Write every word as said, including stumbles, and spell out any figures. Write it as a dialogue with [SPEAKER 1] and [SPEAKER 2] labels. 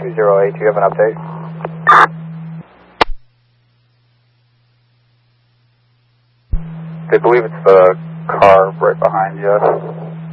[SPEAKER 1] two zero eight, do you have an update? They believe it's the car right behind you.